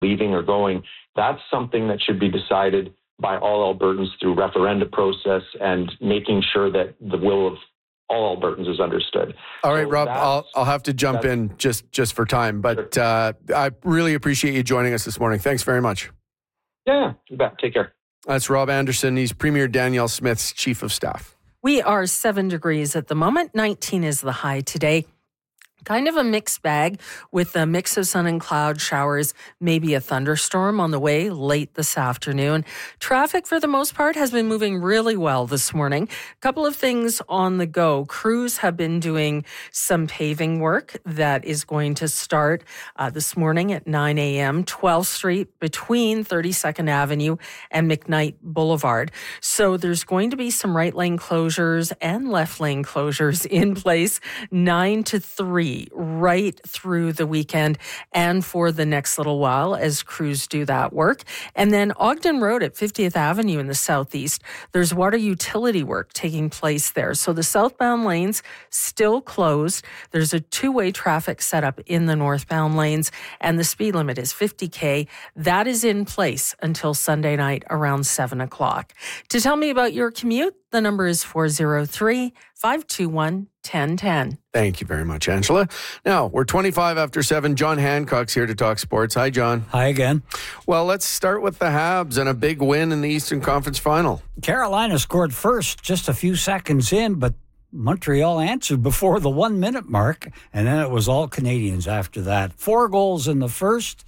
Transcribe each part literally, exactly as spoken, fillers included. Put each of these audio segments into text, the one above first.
leaving or going. That's something that should be decided by all Albertans through referenda process and making sure that the will of all Albertans is understood. All right, so Rob, I'll, I'll have to jump in just, just for time, but sure. uh, I really appreciate you joining us this morning. Thanks very much. Yeah, you bet. Take care. That's Rob Anderson. He's Premier Danielle Smith's Chief of Staff. We are seven degrees at the moment. nineteen is the high today. Kind of a mixed bag with a mix of sun and cloud showers, maybe a thunderstorm on the way late this afternoon. Traffic, for the most part, has been moving really well this morning. A couple of things on the go. Crews have been doing some paving work that is going to start uh, this morning at nine a.m., twelfth Street between thirty-second Avenue and McKnight Boulevard. So there's going to be some right lane closures and left lane closures in place nine to three. Right through the weekend and for the next little while as crews do that work. And then Ogden Road at fiftieth Avenue in the southeast, there's water utility work taking place there. So the southbound lanes still closed. There's a two-way traffic setup in the northbound lanes, and the speed limit is fifty K. That is in place until Sunday night around seven o'clock. To tell me about your commute, the number is four oh three, five two one, one oh one oh. Thank you very much, Angela. Now, we're twenty-five after seven. John Hancock's here to talk sports. Hi, John. Hi again. Well, let's start with the Habs and a big win in the Eastern Conference Final. Carolina scored first just a few seconds in, but Montreal answered before the one-minute mark, and then it was all Canadians after that. Four goals in the first,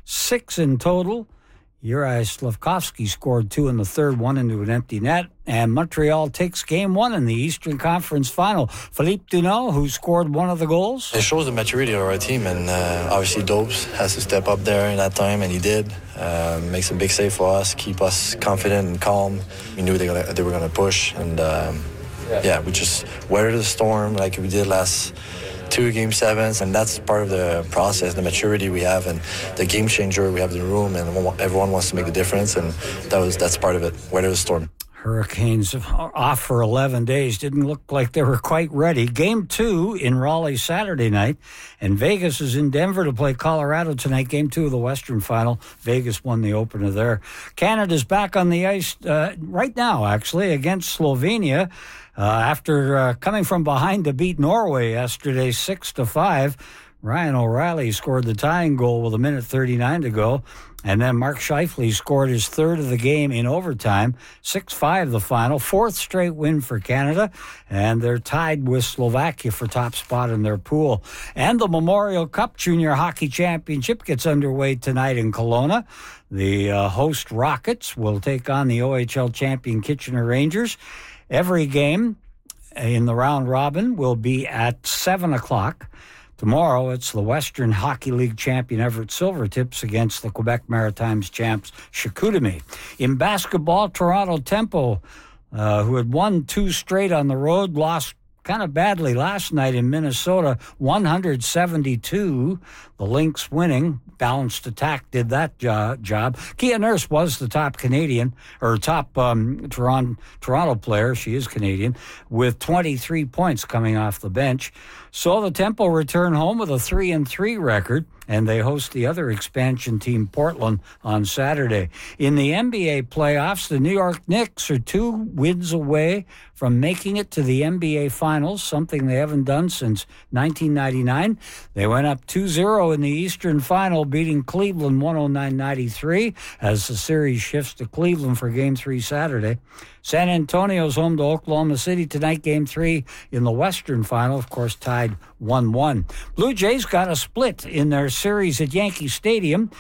six in total. Juraj Slafkovsky scored two in the third, one into an empty net, and Montreal takes game one in the Eastern Conference Final. Philippe Dunot, who scored one of the goals. It shows the maturity of our team, and uh, obviously Dopes has to step up there in that time, and he did. Uh, makes a big save for us, keep us confident and calm. We knew they, gonna, they were going to push, and um, yeah, we just weathered the storm like we did last two game sevens, and that's part of the process, the maturity we have, and the game changer we have in the room, and everyone wants to make the difference, and that was that's part of it. Weather the storm. Hurricanes off for eleven days. Didn't look like they were quite ready. Game two in Raleigh Saturday night, and Vegas is in Denver to play Colorado tonight. Game two of the Western Final. Vegas won the opener there. Canada's back on the ice uh, right now, actually, against Slovenia. Uh, after uh, coming from behind to beat Norway yesterday six to five, Ryan O'Reilly scored the tying goal with a minute thirty-nine to go. And then Mark Scheifele scored his third of the game in overtime. six five the final. Fourth straight win for Canada. And they're tied with Slovakia for top spot in their pool. And the Memorial Cup Junior Hockey Championship gets underway tonight in Kelowna. The uh, host Rockets will take on the O H L champion Kitchener Rangers. Every game in the round robin will be at seven o'clock. Tomorrow, it's the Western Hockey League champion Everett Silvertips against the Quebec Maritimes champs Chicoutimi. In basketball, Toronto Tempo, uh, who had won two straight on the road, lost kind of badly last night in Minnesota, one seventy-two. The Lynx winning. Balanced attack did that jo- job. Kia Nurse was the top Canadian, or top um, Toronto, Toronto player. She is Canadian, with twenty-three points coming off the bench. So the Tempo return home with a three and three record, and they host the other expansion team, Portland, on Saturday. In the N B A playoffs, the New York Knicks are two wins away from making it to the N B A Finals, something they haven't done since nineteen ninety-nine. They went up two zero in the Eastern Final, beating Cleveland one oh nine ninety-three as the series shifts to Cleveland for Game three Saturday. San Antonio's home to Oklahoma City tonight, Game three in the Western Final, of course, tied one one. Blue Jays got a split in their series at Yankee Stadium.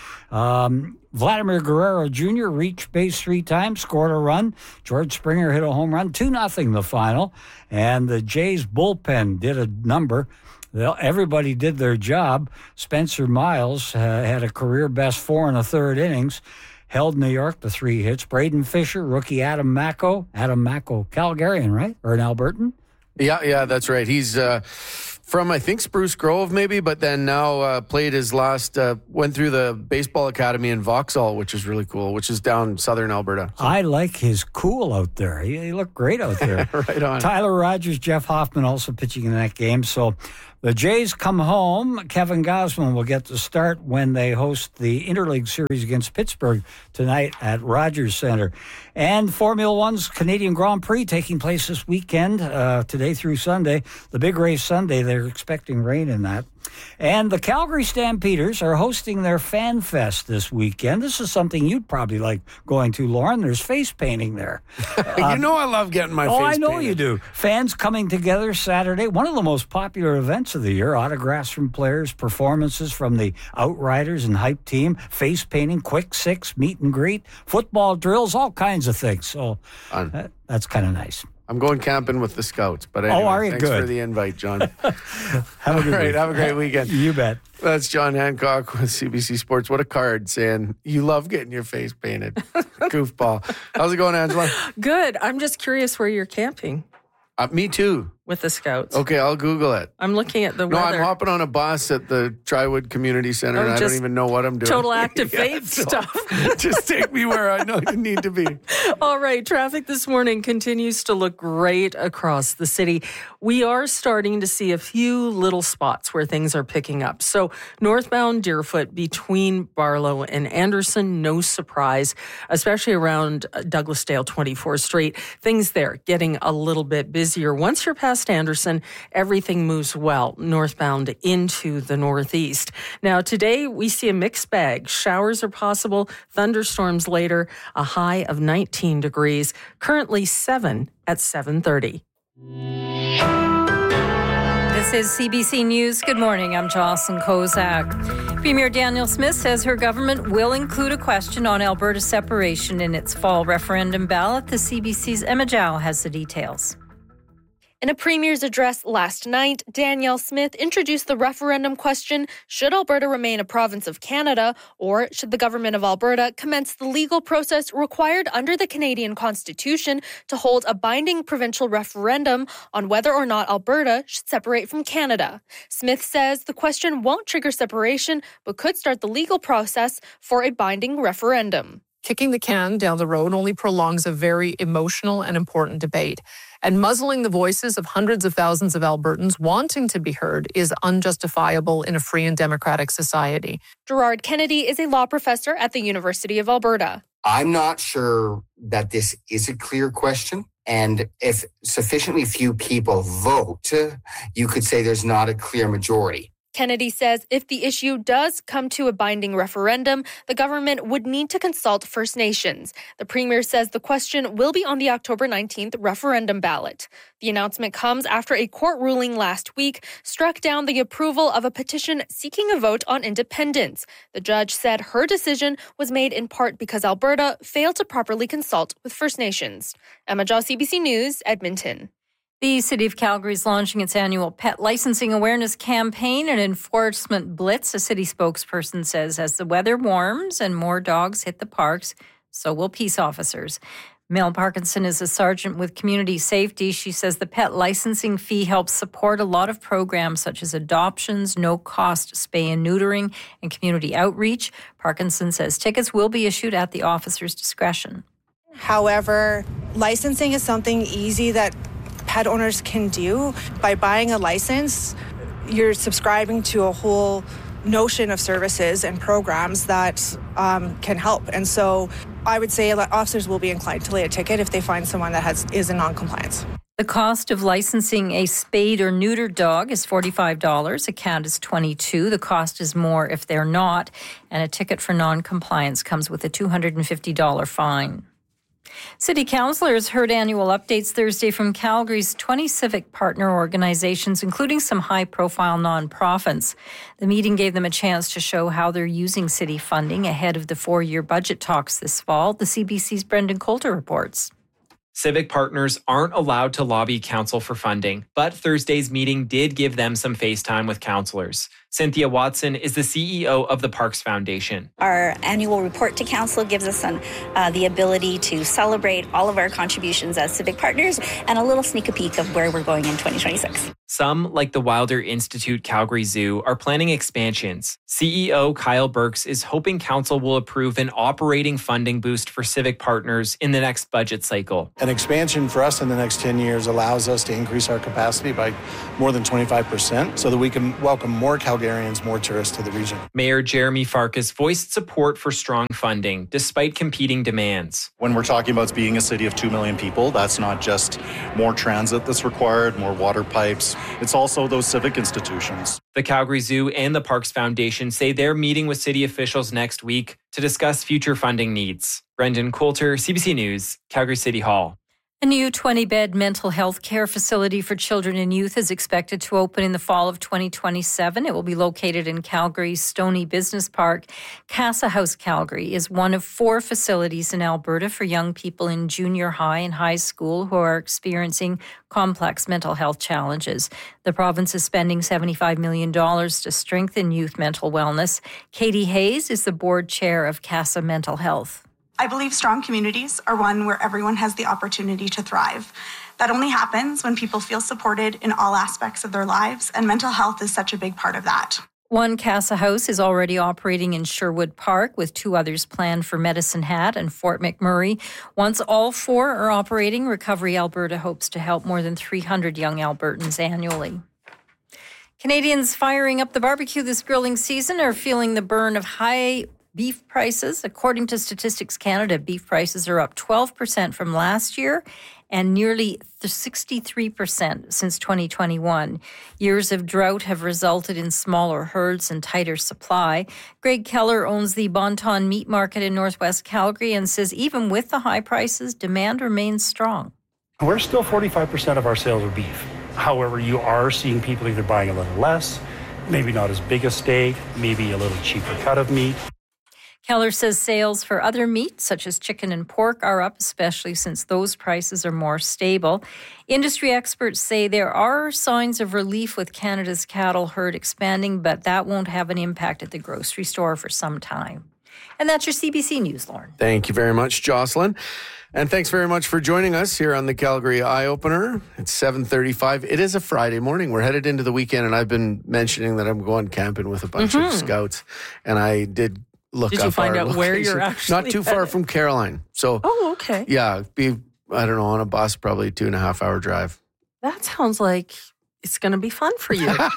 Um, Vladimir Guerrero Junior reached base three times, scored a run. George Springer hit a home run, two nothing the final. And the Jays bullpen did a number. Everybody did their job. Spencer Miles uh, had a career-best four and a third innings. Held New York to three hits. Braden Fisher, rookie Adam Macko. Adam Macko, Calgarian, right? Or an Albertan? Yeah, yeah, that's right. He's uh, from, I think, Spruce Grove, maybe, but then now uh, played his last, uh, went through the baseball academy in Vauxhall, which is really cool, which is down southern Alberta. So. I like his cool out there. He, he looked great out there. Right on. Tyler Rogers, Jeff Hoffman also pitching in that game. So The Jays come home. Kevin Gausman will get the start when they host the Interleague Series against Pittsburgh tonight at Rogers Center. And Formula One's Canadian Grand Prix taking place this weekend, uh, today through Sunday. The big race Sunday, they're expecting rain in that. And the Calgary Stampeders are hosting their Fan Fest this weekend. This is something you'd probably like going to, Lauren. There's face painting there. you um, know I love getting my oh, face I know painted. you do. Fans coming together Saturday. One of the most popular events of the year. Autographs from players, performances from the Outriders and Hype team, face painting, quick six, meet and greet, football drills, all kinds of things. So uh, that's kind of nice. I'm going camping with the Scouts, but anyway, oh, are you? Thanks Good. for the invite, John. have a good All right, week. have a great weekend. You bet. That's John Hancock with C B C Sports. What a card saying you love getting your face painted. Goofball. How's it going, Angela? Good. I'm just curious where you're camping Uh, me too. with the Scouts. Okay, I'll Google it. I'm looking at the No, weather. I'm hopping on a bus at the Triwood Community Center, Oh, and I just don't even know what I'm doing. Total active Yeah, faith so stuff. Just take me where I know you need to be. All right, traffic this morning continues to look great across the city. We are starting to see a few little spots where things are picking up. So northbound Deerfoot between Barlow and Anderson, no surprise, especially around Douglasdale twenty-fourth Street. Things there getting a little bit busier. Once you're past Anderson, everything moves well northbound into the northeast. Now today we see a mixed bag. Showers are possible, thunderstorms later, a high of nineteen degrees, currently seven at seven thirty. This is C B C News. Good morning. I'm Jocelyn Kozak. Premier Danielle Smith says her government will include a question on Alberta separation in its fall referendum ballot. The C B C's Emma Zhao has the details. In a Premier's address last night, Danielle Smith introduced the referendum question, should Alberta remain a province of Canada, or should the government of Alberta commence the legal process required under the Canadian Constitution to hold a binding provincial referendum on whether or not Alberta should separate from Canada. Smith says the question won't trigger separation, but could start the legal process for a binding referendum. Kicking the can down the road only prolongs a very emotional and important debate. And muzzling the voices of hundreds of thousands of Albertans wanting to be heard is unjustifiable in a free and democratic society. Gerard Kennedy is a law professor at the University of Alberta. I'm not sure that this is a clear question. And if sufficiently few people vote, you could say there's not a clear majority. Kennedy says if the issue does come to a binding referendum, the government would need to consult First Nations. The Premier says the question will be on the October nineteenth referendum ballot. The announcement comes after a court ruling last week struck down the approval of a petition seeking a vote on independence. The judge said her decision was made in part because Alberta failed to properly consult with First Nations. Emma Zhao, C B C News, Edmonton. The City of Calgary is launching its annual pet licensing awareness campaign and enforcement blitz, a city spokesperson says. As the weather warms and more dogs hit the parks, so will peace officers. Mel Parkinson is a sergeant with community safety. She says the pet licensing fee helps support a lot of programs such as adoptions, no-cost spay and neutering, and community outreach. Parkinson says tickets will be issued at the officer's discretion. However, licensing is something easy that pet owners can do. By buying a license, you're subscribing to a whole notion of services and programs that um, can help. And so I would say officers will be inclined to lay a ticket if they find someone that has is in non-compliance. The cost of licensing a spayed or neutered dog is forty-five dollars. A cat is twenty-two dollars. The cost is more if they're not. And a ticket for non-compliance comes with a two hundred fifty dollars fine. City councillors heard annual updates Thursday from Calgary's twenty civic partner organizations, including some high-profile nonprofits. The meeting gave them a chance to show how they're using city funding ahead of the four-year budget talks this fall. The C B C's Brendan Coulter reports. Civic partners aren't allowed to lobby council for funding, but Thursday's meeting did give them some face time with councillors. Cynthia Watson is the C E O of the Parks Foundation. Our annual report to council gives us an, uh, the ability to celebrate all of our contributions as civic partners and a little sneak peek of where we're going in twenty twenty-six. Some, like the Wilder Institute Calgary Zoo, are planning expansions. C E O Kyle Burks is hoping council will approve an operating funding boost for Civic Partners in the next budget cycle. An expansion for us in the next ten years allows us to increase our capacity by more than twenty-five percent so that we can welcome more Calgarians, more tourists to the region. Mayor Jeremy Farkas voiced support for strong funding despite competing demands. When we're talking about being a city of two million people, that's not just more transit that's required, more water pipes. It's also those civic institutions. The Calgary Zoo and the Parks Foundation say they're meeting with city officials next week to discuss future funding needs. Brendan Coulter, C B C News, Calgary City Hall. A new twenty-bed mental health care facility for children and youth is expected to open in the fall of twenty twenty-seven. It will be located in Calgary's Stoney Business Park. Casa House Calgary is one of four facilities in Alberta for young people in junior high and high school who are experiencing complex mental health challenges. The province is spending seventy-five million dollars to strengthen youth mental wellness. Katie Hayes is the board chair of Casa Mental Health. I believe strong communities are one where everyone has the opportunity to thrive. That only happens when people feel supported in all aspects of their lives, and mental health is such a big part of that. One Casa House is already operating in Sherwood Park, with two others planned for Medicine Hat and Fort McMurray. Once all four are operating, Recovery Alberta hopes to help more than three hundred young Albertans annually. Canadians firing up the barbecue this grilling season are feeling the burn of high beef prices. According to Statistics Canada, beef prices are up twelve percent from last year and nearly sixty-three percent since twenty twenty-one. Years of drought have resulted in smaller herds and tighter supply. Greg Keller owns the Bonton Meat Market in Northwest Calgary and says even with the high prices, demand remains strong. We're still forty-five percent of our sales are beef. However, you are seeing people either buying a little less, maybe not as big a steak, maybe a little cheaper cut of meat. Keller says sales for other meats, such as chicken and pork, are up, especially since those prices are more stable. Industry experts say there are signs of relief with Canada's cattle herd expanding, but that won't have an impact at the grocery store for some time. And that's your C B C News, Lauren. Thank you very much, Jocelyn. And thanks very much for joining us here on the Calgary Eye Opener. It's seven thirty-five. It is a Friday morning. We're headed into the weekend, and I've been mentioning that I'm going camping with a bunch mm-hmm. of scouts. And I did look did up you find our out location. Where you're actually Not too far from Caroline. So, oh, okay. Yeah, be, I don't know, on a bus, probably two and a half hour drive. That sounds like it's going to be fun for you. Like,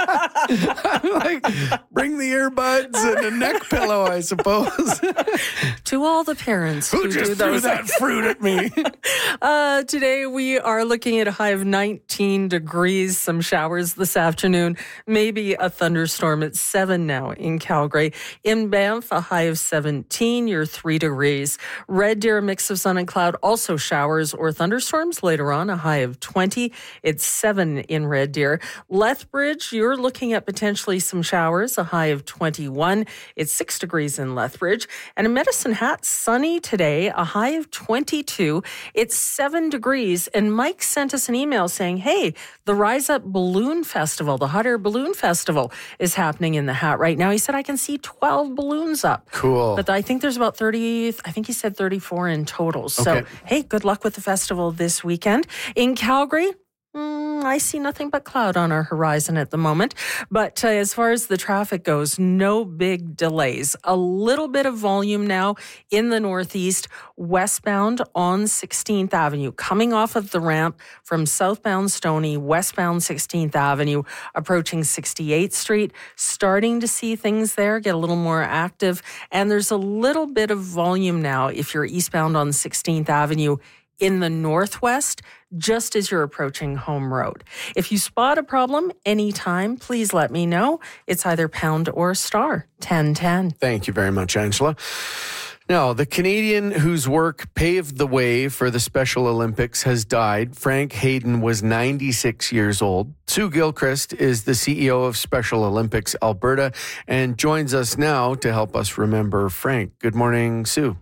bring the earbuds and a neck pillow, I suppose. To all the parents who, who just do threw those. that fruit at me. uh, today we are looking at a high of nineteen degrees, some showers this afternoon, maybe a thunderstorm at seven now in Calgary. In Banff, a high of seventeen, you're three degrees. Red Deer, a mix of sun and cloud, also showers or thunderstorms later on, a high of twenty. It's seven in Red Deer. Lethbridge, you're looking at potentially some showers, a high of twenty-one. It's six degrees in Lethbridge. And in Medicine Hat, sunny today, a high of twenty-two. It's seven degrees. And Mike sent us an email saying, hey, the Rise Up Balloon Festival, the Hot Air Balloon Festival is happening in the Hat right now. He said, I can see twelve balloons up. Cool. But I think there's about thirty, I think he said thirty-four in total. So, okay. Hey, good luck with the festival this weekend. In Calgary, Mm, I see nothing but cloud on our horizon at the moment. But uh, as far as the traffic goes, no big delays. A little bit of volume now in the northeast, westbound on sixteenth Avenue, coming off of the ramp from southbound Stoney, westbound sixteenth Avenue, approaching sixty-eighth Street, starting to see things there get a little more active. And there's a little bit of volume now if you're eastbound on sixteenth Avenue in the northwest, just as you're approaching Home Road. If you spot a problem anytime, please let me know. It's either pound or star, ten ten. Thank you very much, Angela. Now, the Canadian whose work paved the way for the Special Olympics has died. Frank Hayden was ninety-six years old. Sue Gilchrist is the C E O of Special Olympics Alberta and joins us now to help us remember Frank. Good morning, Sue.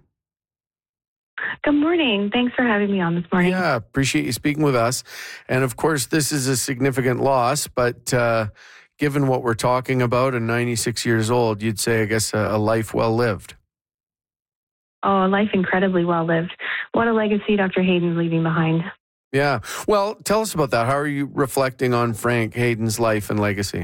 Good morning. Thanks for having me on this morning. Yeah, appreciate you speaking with us. And of course, this is a significant loss, but uh, given what we're talking about and ninety-six years old, you'd say, I guess, a, a life well lived. Oh, a life incredibly well lived. What a legacy Doctor Hayden's leaving behind. Yeah. Well, tell us about that. How are you reflecting on Frank Hayden's life and legacy?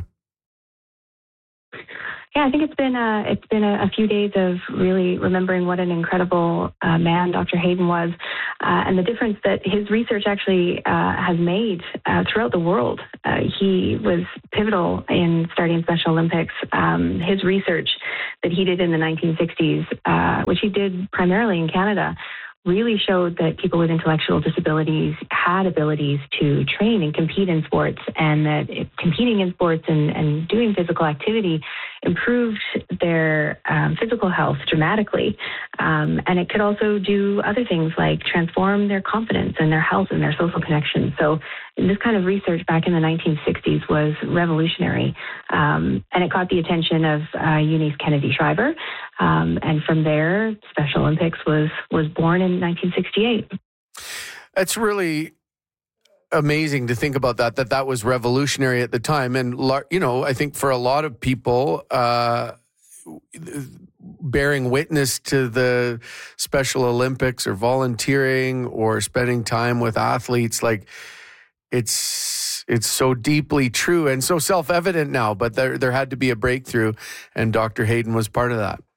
Yeah, I think it's been a, it's been a, a few days of really remembering what an incredible uh, man Doctor Hayden was, uh, and the difference that his research actually uh, has made uh, throughout the world. Uh, he was pivotal in starting Special Olympics. Um, his research that he did in the nineteen sixties, uh, which he did primarily in Canada, really showed that people with intellectual disabilities had abilities to train and compete in sports, and that it, competing in sports and, and doing physical activity improved their um, physical health dramatically. Um, and it could also do other things like transform their confidence and their health and their social connections. So this kind of research back in the nineteen sixties was revolutionary. Um, and it caught the attention of uh, Eunice Kennedy Shriver. Um, and from there, Special Olympics was, was born in nineteen sixty-eight. It's really amazing to think about that, that that was revolutionary at the time. And, you know, I think for a lot of people, uh, bearing witness to the Special Olympics or volunteering or spending time with athletes, like it's it's so deeply true and so self-evident now, but there there had to be a breakthrough, and Doctor Hayden was part of that.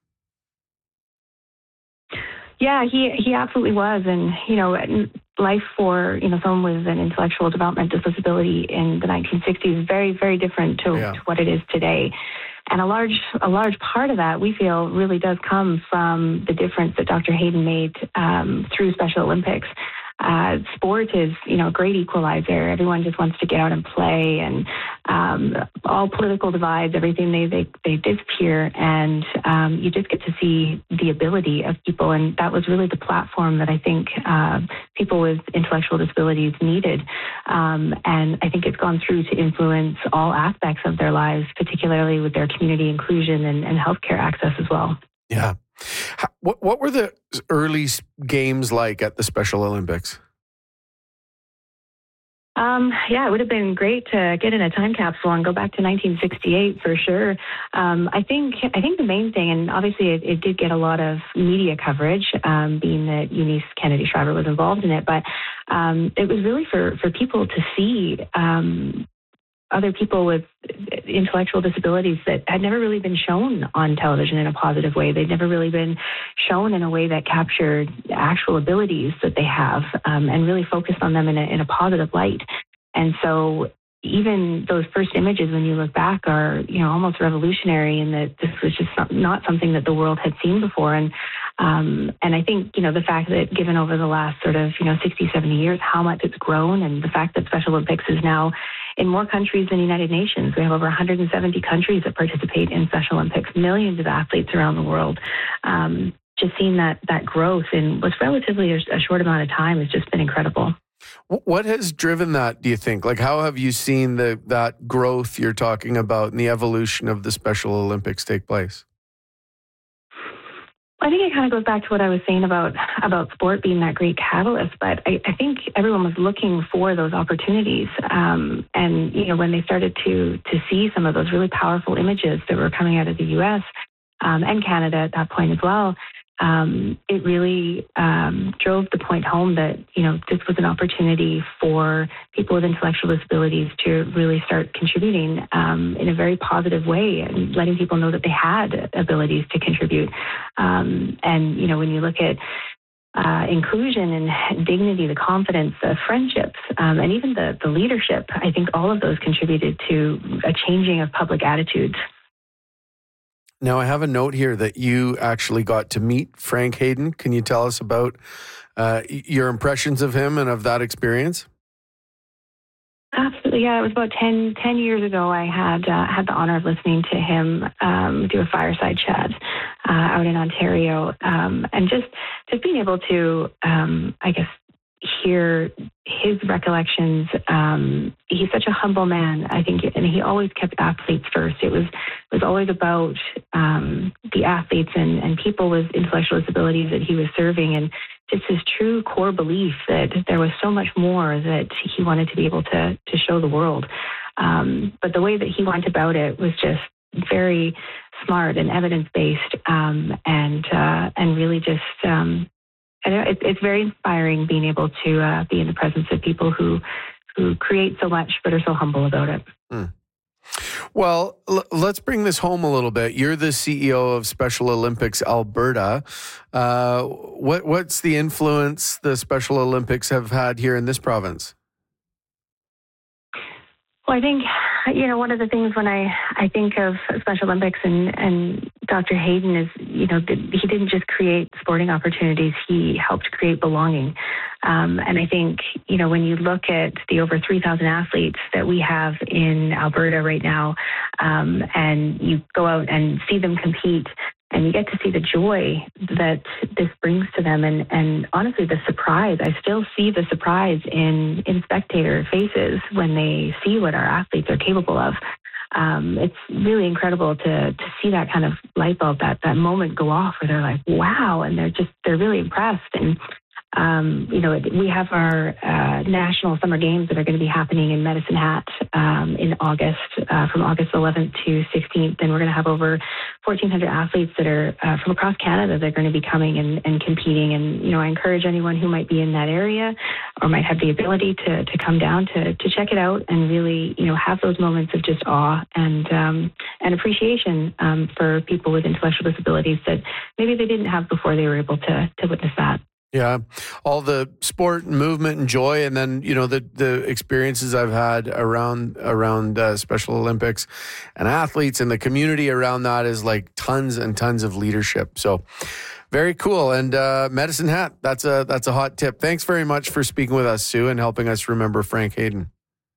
Yeah, he he absolutely was. And, you know, life for, you know, someone with an intellectual developmental disability in the nineteen sixties is very, very different to, yeah. to what it is today. And a large a large part of that, we feel, really does come from the difference that Doctor Hayden made um, through Special Olympics. Uh, sport is, you know, a great equalizer. Everyone just wants to get out and play, and um, all political divides, everything, they they, they disappear, and um, you just get to see the ability of people. And that was really the platform that I think uh, people with intellectual disabilities needed. Um, and I think it's gone through to influence all aspects of their lives, particularly with their community inclusion and, and healthcare access as well. Yeah. What what were the early games like at the Special Olympics? Um, yeah, it would have been great to get in a time capsule and go back to nineteen sixty-eight for sure. Um, I think I think the main thing, and obviously it, it did get a lot of media coverage, um, being that Eunice Kennedy Shriver was involved in it, but um, it was really for, for people to see um, other people with intellectual disabilities that had never really been shown on television in a positive way. They'd never really been shown in a way that captured actual abilities that they have, um, and really focused on them in a, in a positive light. And so even those first images, when you look back, are, you know, almost revolutionary in that this was just not something that the world had seen before. And Um, and I think, you know, the fact that given over the last sort of, you know, sixty, seventy years, how much it's grown, and the fact that Special Olympics is now in more countries than the United Nations. We have over one hundred seventy countries that participate in Special Olympics, millions of athletes around the world. Um, just seeing that that growth in what's relatively a, a short amount of time has just been incredible. What has driven that, do you think? Like, how have you seen the that growth you're talking about and the evolution of the Special Olympics take place? I think it kind of goes back to what I was saying about about sport being that great catalyst, but I, I think everyone was looking for those opportunities. Um, and, you know, when they started to to see some of those really powerful images that were coming out of the U S um, and Canada at that point as well, um, it really um, drove the point home that, you know, this was an opportunity for people with intellectual disabilities to really start contributing um, in a very positive way, and letting people know that they had abilities to contribute. Um, and, you know, when you look at uh, inclusion and dignity, the confidence, the friendships, um, and even the, the leadership, I think all of those contributed to a changing of public attitudes. Now, I have a note here that you actually got to meet Frank Hayden. Can you tell us about uh, your impressions of him and of that experience? Absolutely, yeah. It was about ten, ten years ago. I had uh, had the honor of listening to him um, do a fireside chat uh, out in Ontario, um, and just just being able to, um, I guess, hear his recollections. Um, he's such a humble man, I think, and he always kept athletes first. It was it was always about um, the athletes and, and people with intellectual disabilities that he was serving, and just his true core belief that there was so much more that he wanted to be able to to show the world. Um, but the way that he went about it was just very smart and evidence-based, um, and uh, and really just um, I know it's, it's very inspiring being able to uh, be in the presence of people who who create so much but are so humble about it. Mm. Well, l- let's bring this home a little bit. You're the C E O of Special Olympics Alberta. Uh, what what's the influence the Special Olympics have had here in this province? Well, I think, you know, one of the things when I, I think of Special Olympics and, and Doctor Hayden is, you know, he didn't just create sporting opportunities, he helped create belonging. Um, and I think, you know, when you look at the over three thousand athletes that we have in Alberta right now, um, and you go out and see them compete, and you get to see the joy that this brings to them. And, and honestly, the surprise, I still see the surprise in, in spectator faces when they see what our athletes are capable of. Um, it's really incredible to to see that kind of light bulb, that, that moment go off where they're like, wow, and they're just, they're really impressed. And Um, you know, we have our uh, national summer games that are going to be happening in Medicine Hat um, in August, uh, from August eleventh to sixteenth. And we're going to have over fourteen hundred athletes that are uh, from across Canada that are going to be coming and, and competing. And, you know, I encourage anyone who might be in that area or might have the ability to, to come down to, to check it out and really, you know, have those moments of just awe and, um, and appreciation um, for people with intellectual disabilities that maybe they didn't have before they were able to, to witness that. Yeah, all the sport and movement and joy, and then you know the the experiences I've had around around uh, Special Olympics and athletes and the community around that is like tons and tons of leadership. So very cool. And uh, Medicine Hat, that's a that's a hot tip. Thanks very much for speaking with us, Sue, and helping us remember Frank Hayden.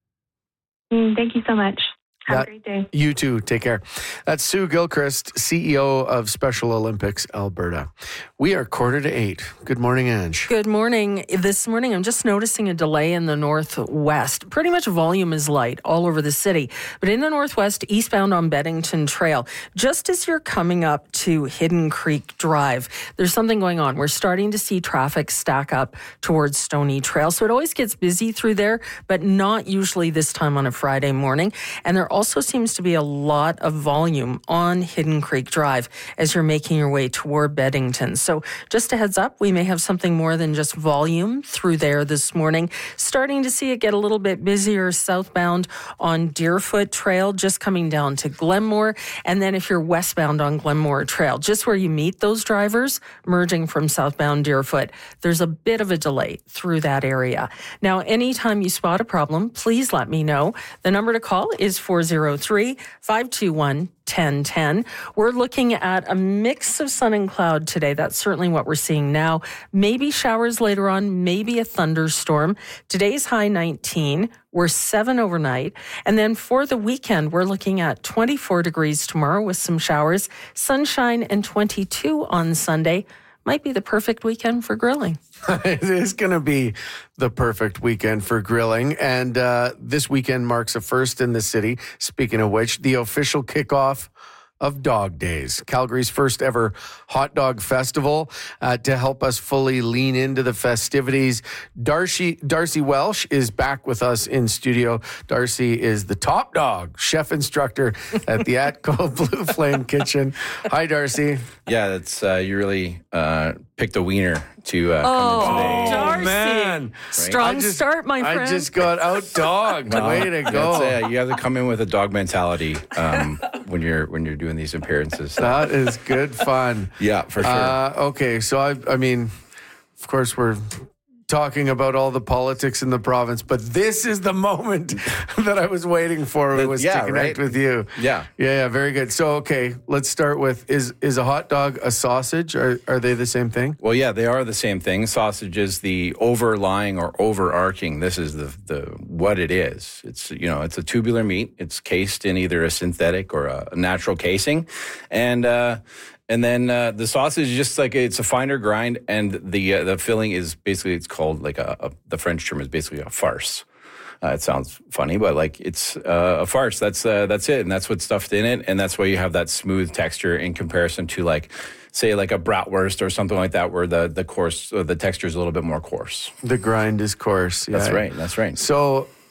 Mm, thank you so much. Have that, a great day. You too. Take care. That's Sue Gilchrist, C E O of Special Olympics Alberta. We are quarter to eight. Good morning, Ange. Good morning. This morning, I'm just noticing a delay in the northwest. Pretty much volume is light all over the city. But in the northwest, eastbound on Beddington Trail, just as you're coming up to Hidden Creek Drive, there's something going on. We're starting to see traffic stack up towards Stony Trail. So it always gets busy through there, but not usually this time on a Friday morning. And there also seems to be a lot of volume on Hidden Creek Drive as you're making your way toward Beddington. So just a heads up, we may have something more than just volume through there this morning. Starting to see it get a little bit busier southbound on Deerfoot Trail, just coming down to Glenmore. And then if you're westbound on Glenmore Trail, just where you meet those drivers, merging from southbound Deerfoot, there's a bit of a delay through that area. Now, anytime you spot a problem, please let me know. The number to call is four oh three, five two one, one oh one oh. We're looking at a mix of sun and cloud today. That's certainly what we're seeing now. Maybe showers later on, maybe a thunderstorm. Today's high nineteen. We're seven overnight. And then for the weekend, we're looking at twenty-four degrees tomorrow with some showers, sunshine, and twenty-two on Sunday. Might be the perfect weekend for grilling. It is going to be the perfect weekend for grilling. And uh, this weekend marks a first in the city. Speaking of which, the official kickoff of Dog Days, Calgary's first ever hot dog festival. Uh, to help us fully lean into the festivities, Darcy, Darcy Welsh is back with us in studio. Darcy is the top dog chef instructor at the Atco Blue Flame Kitchen. Hi, Darcy. Yeah, that's uh, you really uh, picked a wiener to uh, oh, come in today. Darcy. Oh, man. Right? Strong just, start, my friend. I just got out-dogged. No, Way to go. Uh, you have to come in with a dog mentality um, when you're when you're doing these appearances. So. That is good fun. Yeah, for sure. Uh, okay, so I, I mean, of course, we're talking about all the politics in the province, but this is the moment that I was waiting for. It was yeah, to connect right? with you. Yeah. yeah, yeah, very good. So, okay, let's start with: is is a hot dog a sausage? Are are they the same thing? Well, yeah, they are the same thing. Sausage is the overlying or overarching. This is the the what it is. It's you know it's a tubular meat. It's cased in either a synthetic or a natural casing, and. Uh, And then uh, the sausage is just like it's a finer grind, and the uh, the filling is basically it's called like a, a the French term is basically a farce. Uh, it sounds funny, but like it's uh, a farce. That's uh, that's it, and that's what's stuffed in it, and that's why you have that smooth texture in comparison to like say like a bratwurst or something like that, where the the coarse uh, the texture is a little bit more coarse. The grind is coarse. Yeah. That's right. That's right. So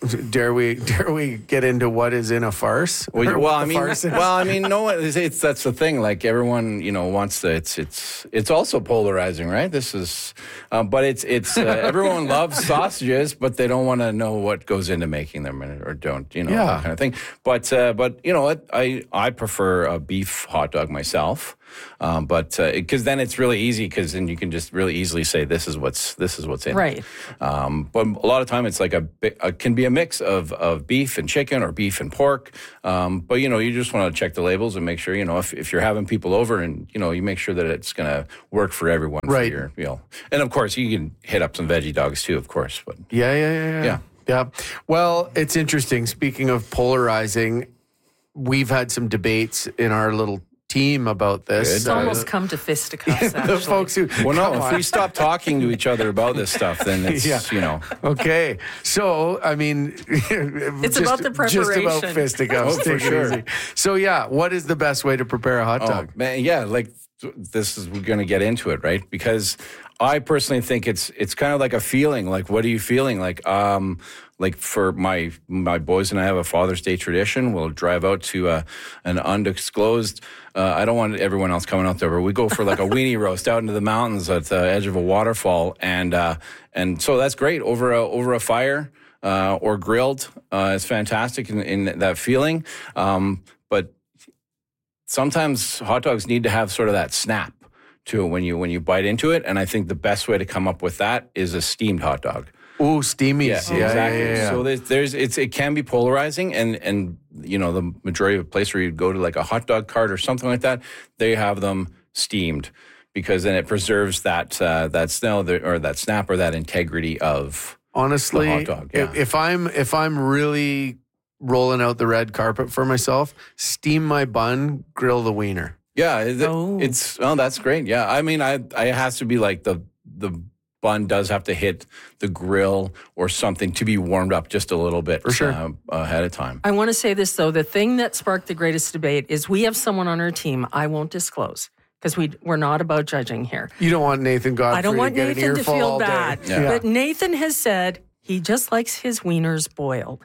Dare we dare we get into what is in a farce? Well, well I mean, well, I mean, no, it's, it's that's the thing. Like everyone, you know, wants to. It's it's it's also polarizing, right? This is, um, but it's it's uh, everyone loves sausages, but they don't want to know what goes into making them or don't, you know, yeah. that kind of thing. But uh, but you know what, I I prefer a beef hot dog myself. Um, but because uh, then it's really easy because then you can just really easily say this is what's this is what's in right. it. Um, but a lot of time it's like a, a can be a mix of of beef and chicken or beef and pork. Um, but you know you just want to check the labels and make sure you know if, if you're having people over and you know you make sure that it's going to work for everyone. Right. For your, you know, and of course you can hit up some veggie dogs too, of course. But yeah, yeah, yeah, yeah. yeah. yeah. Well, it's interesting. Speaking of polarizing, we've had some debates in our little team about this. It's uh, almost come to fisticuffs, the folks who... Well, no, if we stop talking to each other about this stuff, then it's, yeah. you know... Okay. So, I mean... it's just, about the preparation. Just about fisticuffs. Oh, for sure. Easy. So, yeah, what is the best way to prepare a hot dog? Oh, man, yeah, like, this is... We're going to get into it, right? Because I personally think it's it's kind of like a feeling. Like, what are you feeling? Like, um... Like for my my boys and I have a Father's Day tradition. We'll drive out to uh, an undisclosed. Uh, I don't want everyone else coming out there, but we go for like a weenie roast out into the mountains at the edge of a waterfall, and uh, and so that's great over a over a fire uh, or grilled. Uh, it's fantastic in, in that feeling. Um, but sometimes hot dogs need to have sort of that snap to it when you when you bite into it, and I think the best way to come up with that is a steamed hot dog. Ooh, steamies. Yeah, yeah exactly. Yeah, yeah. So there's, there's, it's, it can be polarizing, and and you know the majority of the place where you go to like a hot dog cart or something like that, they have them steamed because then it preserves that uh, that snap or that snap or that integrity of honestly the hot dog. Yeah. If I'm if I'm really rolling out the red carpet for myself, steam my bun, grill the wiener. Yeah, it, oh. it's oh that's great. Yeah, I mean, I I it has to be like the the. bun does have to hit the grill or something to be warmed up just a little bit For sure. uh, ahead of time. I want to say this, though. The thing that sparked the greatest debate is we have someone on our team I won't disclose because we, we're not about judging here. You don't want Nathan Godfrey I don't want to get Nathan an to earful feel all bad. Yeah. But Nathan has said he just likes his wieners boiled.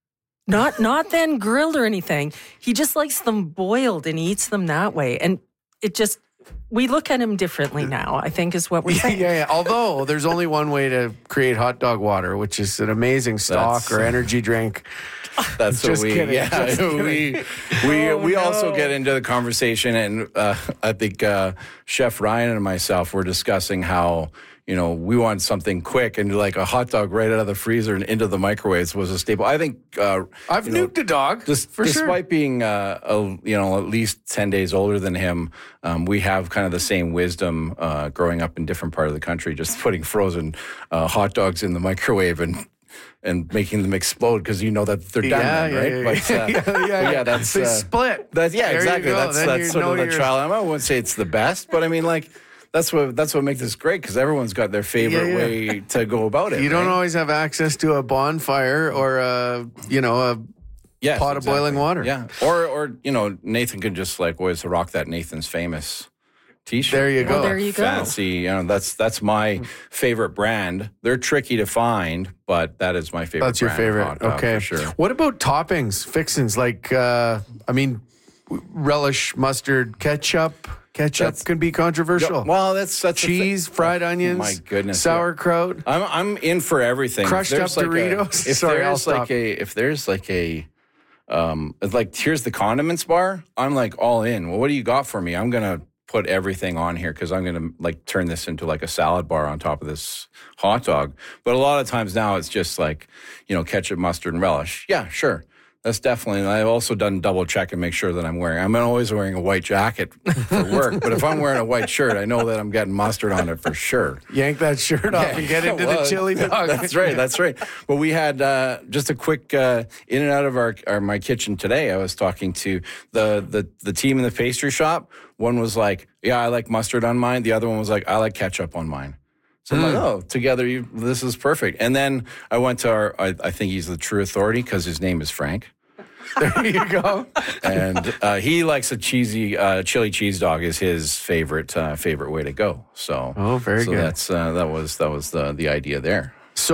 Not, not then grilled or anything. He just likes them boiled and eats them that way. And it just... We look at him differently now, I think is what we're saying. Yeah, yeah. Although there's only one way to create hot dog water, which is an amazing stock That's, or energy drink. That's just what we, kidding. yeah, Just we, kidding. we, oh, we no. also get into the conversation, and uh, I think uh, Chef Ryan and myself were discussing how, you know, we want something quick, and like a hot dog right out of the freezer and into the microwaves was a staple. I think uh, I've nuked know, a dog just, for despite sure. being uh, a, you know at least ten days older than him, um, we have kind of the same wisdom uh, growing up in different part of the country, just putting frozen uh, hot dogs in the microwave and. And making them explode because you know that they're done, yeah, then, yeah, right? yeah, but, uh, yeah, yeah, yeah. yeah, that's they uh, split. That's yeah, there exactly. That's then that's sort of the you're... trial. I wouldn't say it's the best, but I mean, like that's what that's what makes this great because everyone's got their favorite yeah, yeah. way to go about it. You don't right? always have access to a bonfire or a you know a yes, pot exactly. of boiling water. Yeah, or or you know Nathan could just like always rock that Nathan's Famous T-shirt. There you go. Oh, there you go. Fancy, you know, that's that's my favorite brand. They're tricky to find, but that is my favorite. That's your brand of favorite. hot dog, Okay, for sure. What about toppings, fixins? Like, uh, I mean, relish, mustard, ketchup. Ketchup That's- can be controversial. Yeah, well, that's that's the cheese, thing. fried Oh, onions, my goodness, sauerkraut. I'm I'm in for everything. Crushed If there's up like a- Doritos? if Sorry, I'll there's like stop. a if there's like a um it's like here's the condiments bar, I'm like all in. Well, what do you got for me? I'm gonna put everything on here because I'm gonna like turn this into like a salad bar on top of this hot dog. But a lot of times now it's just like, you know, ketchup, mustard, and relish. Yeah, sure. That's definitely, and I've also done double check and make sure that I'm wearing, I'm always wearing a white jacket for work, but if I'm wearing a white shirt, I know that I'm getting mustard on it for sure. Yank that shirt off and get into well, the chili dog. That's right, that's right. But we had uh, just a quick uh, in and out of our, our my kitchen today. I was talking to the, the the team in the pastry shop. One was like, yeah, I like mustard on mine. The other one was like, I like ketchup on mine. So I'm Mm. like, oh, together, you, this is perfect. And then I went to our, I, I think he's the true authority because his name is Frank. There you go. And uh, he likes a cheesy uh, chili cheese dog is his favorite uh, favorite way to go. So Oh, very so good. that's uh, that was that was the the idea there. So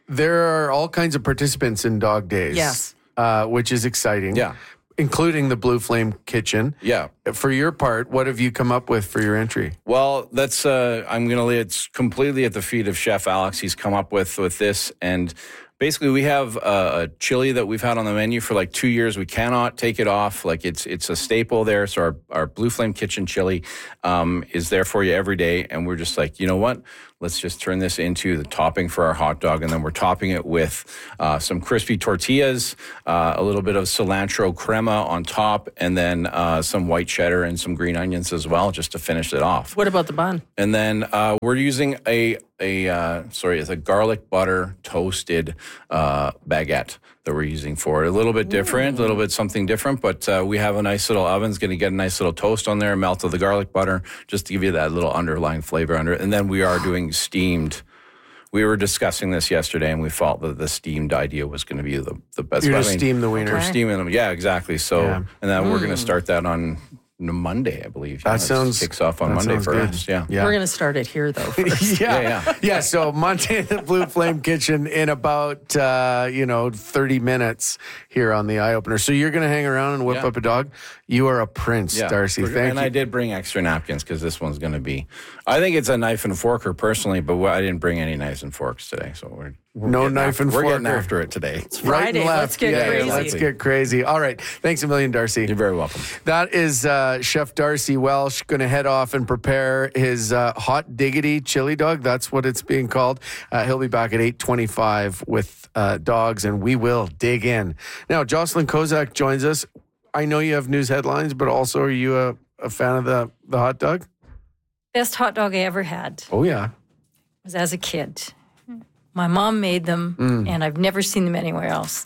there are all kinds of participants in Dog Days. Yes. Uh, which is exciting. Yeah. Including the Blue Flame Kitchen. Yeah. For your part, what have you come up with for your entry? Well, that's uh, I'm going to lay it's completely at the feet of Chef Alex. He's come up with with this, and basically we have a, a chili that we've had on the menu for like two years. We cannot take it off. Like it's it's a staple there. So our our Blue Flame Kitchen chili um, is there for you every day, and we're just like, you know what? Let's just turn this into the topping for our hot dog, and then we're topping it with uh, some crispy tortillas, uh, a little bit of cilantro crema on top, and then uh, some white cheddar and some green onions as well, just to finish it off. What about the bun? And then uh, we're using a a uh, sorry, it's a garlic butter toasted uh, baguette that we're using for it. A little bit different, a little bit something different, but uh, we have a nice little oven. It's going to get a nice little toast on there, melt of the garlic butter, just to give you that little underlying flavor under it. And then we are doing steamed. We were discussing this yesterday, and we felt that the steamed idea was going to be the, the best. You're I going to mean, steam the wiener. We're steaming them. Yeah, exactly. So, Yeah. and then Mm. we're going to start that on Monday, I believe. That Yeah, it sounds- kicks off on that Monday sounds for good. us. Yeah. Yeah. We're going to start it here, though, first. yeah. Yeah, yeah. Yeah, so Monday at the Blue Flame Kitchen in about, uh, you know, thirty minutes here on the Eye Opener. So you're going to hang around and whip Yeah. up a dog? You are a prince, Yeah. Darcy. We're- Thank and you. I did bring extra napkins because this one's going to be, I think it's a knife and forker personally, but I didn't bring any knives and forks today. So we're, we're No getting knife after, and We're forker. getting after it today. Right and Friday. left. Let's get yeah, crazy. Let's get crazy. All right. Thanks a million, Darcy. You're very welcome. That is uh, Chef Darcy Welsh going to head off and prepare his uh, hot diggity chili dog. That's what it's being called. Uh, he'll be back at eight twenty-five with uh, dogs, and we will dig in. Now, Jocelyn Kozak joins us. I know you have news headlines, but also are you a, a fan of the, the hot dog? Best hot dog I ever had Oh, yeah. was as a kid. My mom made them, Mm. and I've never seen them anywhere else.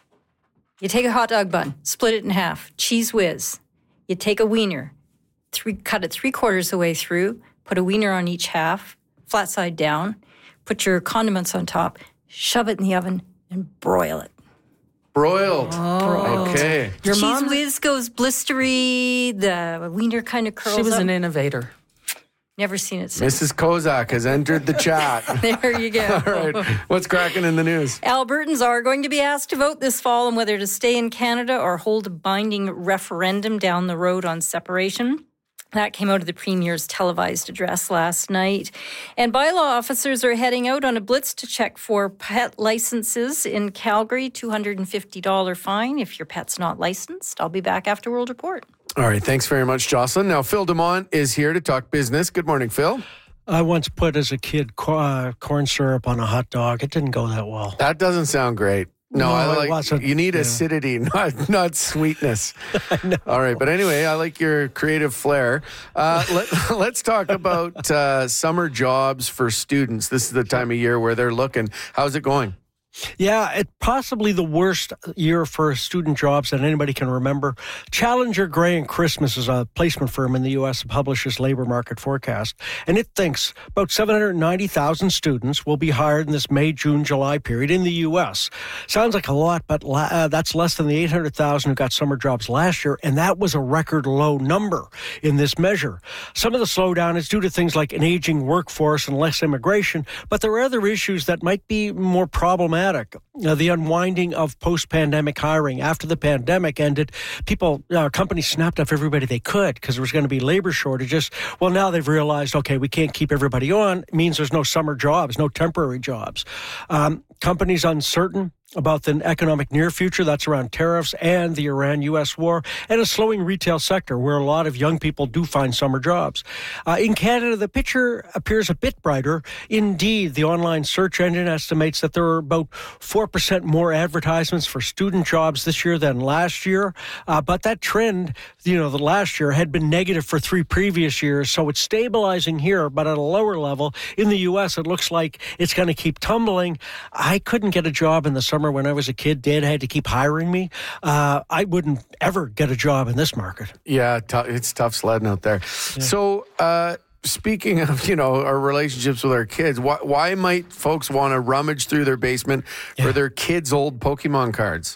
You take a hot dog bun, split it in half, cheese whiz. You take a wiener, three, cut it three quarters of the way through, put a wiener on each half, flat side down, put your condiments on top, shove it in the oven, and broil it. Broiled. Oh. Okay. Your cheese mom- whiz goes blistery, the wiener kind of curls She was up. an innovator. Never seen it since. Missus Kozak has entered the chat. There you go. All right. What's cracking in the news? Albertans are going to be asked to vote this fall on whether to stay in Canada or hold a binding referendum down the road on separation. That came out of the Premier's televised address last night. And bylaw officers are heading out on a blitz to check for pet licenses in Calgary. two hundred fifty dollars fine if your pet's not licensed. I'll be back after World Report. All right. Thanks very much, Jocelyn. Now, Phil DeMont is here to talk business. Good morning, Phil. I once put as a kid co- uh, corn syrup on a hot dog. It didn't go that well. That doesn't sound great. No, No, I it like. wasn't, You need yeah. acidity, not not sweetness. All right, but anyway, I like your creative flair. Uh, let, let's talk about uh, summer jobs for students. This is the time of year where they're looking. How's it going? Yeah, it's possibly the worst year for student jobs that anybody can remember. Challenger Gray and Christmas is a placement firm in the U S that publishes labor market forecast, and it thinks about seven hundred ninety thousand students will be hired in this May, June, July period in the U S. Sounds like a lot, but la- uh, that's less than the eight hundred thousand who got summer jobs last year, and that was a record low number in this measure. Some of the slowdown is due to things like an aging workforce and less immigration, but there are other issues that might be more problematic. Uh, the unwinding of post-pandemic hiring. After the pandemic ended, people, uh, companies snapped up everybody they could because there was going to be labor shortages. Well, now they've realized, okay, we can't keep everybody on. It means there's no summer jobs, no temporary jobs. Um, companies uncertain about the economic near future. That's around tariffs and the Iran-U S war, and a slowing retail sector where a lot of young people do find summer jobs. Uh, in Canada, the picture appears a bit brighter. Indeed, the online search engine estimates that there are about four percent more advertisements for student jobs this year than last year. Uh, but that trend, you know, the last year had been negative for three previous years, so it's stabilizing here, but at a lower level. In the U S, it looks like it's going to keep tumbling. I couldn't get a job in the summer when I was a kid. Dad had to keep hiring me. Uh, I wouldn't ever get a job in this market. Yeah, t- it's tough sledding out there. Yeah. So, uh, speaking of, you know, our relationships with our kids, why, why might folks want to rummage through their basement for their kids' old Pokemon cards?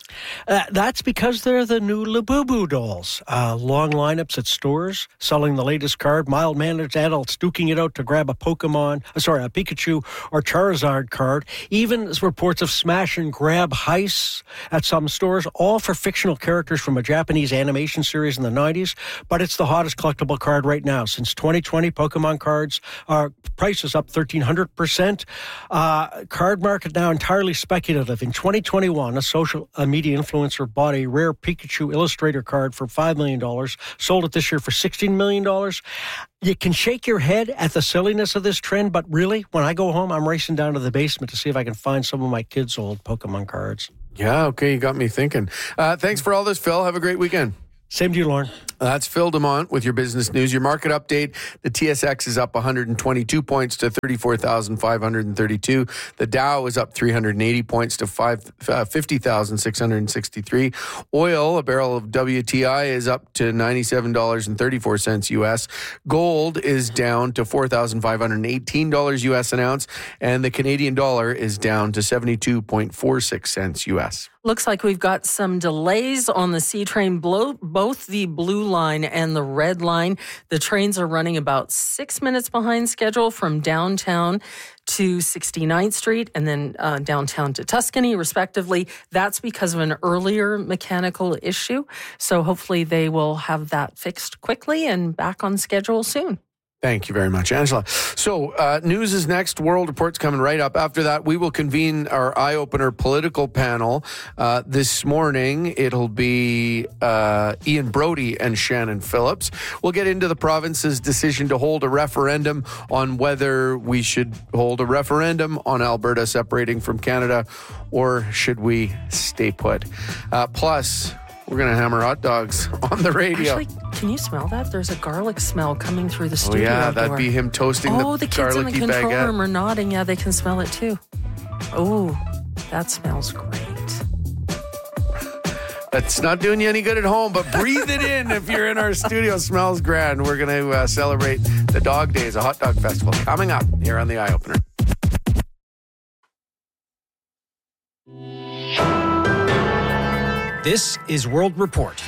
Uh, that's because they're the new Labubu dolls. Uh, long lineups at stores, selling the latest card, mild-mannered adults duking it out to grab a Pokemon, uh, sorry, a Pikachu or Charizard card. Even reports of smash and grab heists at some stores, all for fictional characters from a Japanese animation series in the nineties. But it's the hottest collectible card right now. Since twenty twenty, Pokemon cards are prices up thirteen hundred percent. Uh, card market now entirely speculative. In twenty twenty-one, a social uh, media influencer bought a rare Pikachu Illustrator card for five million dollars, sold it this year for sixteen million dollars. You can shake your head at the silliness of this trend, but really, when I go home, I'm racing down to the basement to see if I can find some of my kids' old Pokemon cards. Yeah, okay, you got me thinking. Uh, thanks for all this, Phil. Have a great weekend. Same to you, Lauren. That's Phil Demont with your business news. Your market update, the T S X is up one hundred twenty-two points to thirty-four thousand five hundred thirty-two. The Dow is up three hundred eighty points to fifty thousand six hundred sixty-three. Oil, a barrel of W T I, is up to ninety-seven dollars and thirty-four cents U S. Gold is down to four thousand five hundred eighteen dollars U S an ounce. And the Canadian dollar is down to seventy-two point four six cents U S. Looks like we've got some delays on the C train, both the blue line and the red line. The trains are running about six minutes behind schedule from downtown to sixty-ninth Street and then uh, downtown to Tuscany, respectively. That's because of an earlier mechanical issue. So hopefully they will have that fixed quickly and back on schedule soon. Thank you very much, Angela. So, uh, news is next. World Report's coming right up. After that, we will convene our eye-opener political panel. Uh, this morning, it'll be uh, Ian Brody and Shannon Phillips. We'll get into the province's decision to hold a referendum on whether we should hold a referendum on Alberta separating from Canada, or should we stay put? Uh, plus, we're going to hammer hot dogs on the radio. Actually, can you smell that? There's a garlic smell coming through the studio. Oh, yeah, door. that'd be him toasting oh, the, the kids in the control baguette. room are nodding. Yeah, they can smell it too. Oh, that smells great. That's not doing you any good at home, but breathe it in if you're in our studio. Smells grand. We're going to uh, celebrate the Dog Days, a hot dog festival, coming up here on the Eye Opener. This is World Report.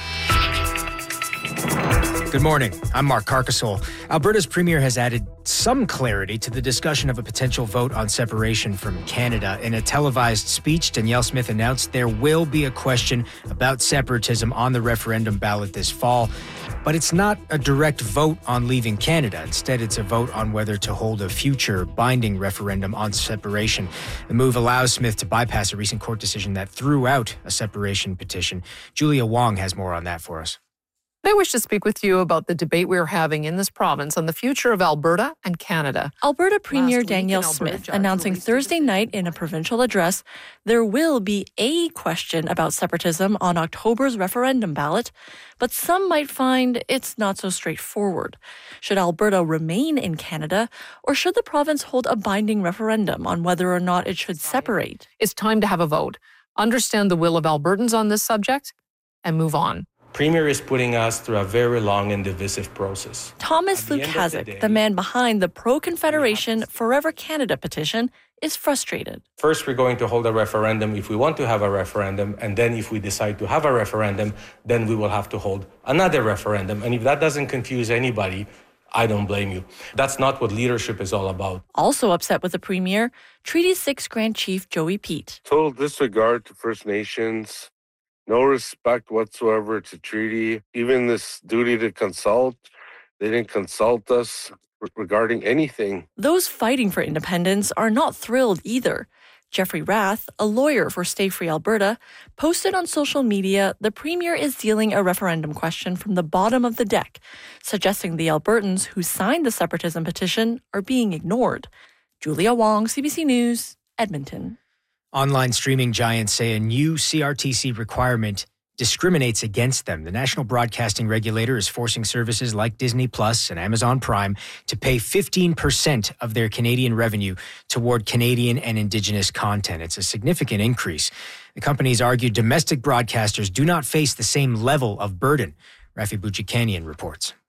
Good morning. I'm Mark Carcasole. Alberta's premier has added some clarity to the discussion of a potential vote on separation from Canada. In a televised speech, Danielle Smith announced there will be a question about separatism on the referendum ballot this fall. But it's not a direct vote on leaving Canada. Instead, it's a vote on whether to hold a future binding referendum on separation. The move allows Smith to bypass a recent court decision that threw out a separation petition. Julia Wong has more on that for us. I wish to speak with you about the debate we're having in this province on the future of Alberta and Canada. Alberta Premier Danielle Smith announcing Thursday night in a provincial address there will be a question about separatism on October's referendum ballot, but some might find it's not so straightforward. Should Alberta remain in Canada, or should the province hold a binding referendum on whether or not it should separate? It's time to have a vote, understand the will of Albertans on this subject, and move on. Premier is putting us through a very long and divisive process. Thomas Lukaszuk, the, the man behind the pro-Confederation Forever Canada petition, is frustrated. First, we're going to hold a referendum if we want to have a referendum, and then if we decide to have a referendum, then we will have to hold another referendum. And if that doesn't confuse anybody, I don't blame you. That's not what leadership is all about. Also upset with the Premier, Treaty six Grand Chief Joey Peet. Total disregard to First Nations. No respect whatsoever to treaty. Even this duty to consult, they didn't consult us regarding anything. Those fighting for independence are not thrilled either. Jeffrey Rath, a lawyer for Stay Free Alberta, posted on social media the Premier is dealing a referendum question from the bottom of the deck, suggesting the Albertans who signed the separatism petition are being ignored. Julia Wong, C B C News, Edmonton. Online streaming giants say a new C R T C requirement discriminates against them. The National Broadcasting Regulator is forcing services like Disney Plus and Amazon Prime to pay fifteen percent of their Canadian revenue toward Canadian and Indigenous content. It's a significant increase. The companies argue domestic broadcasters do not face the same level of burden. Rafi Bouchikanian reports.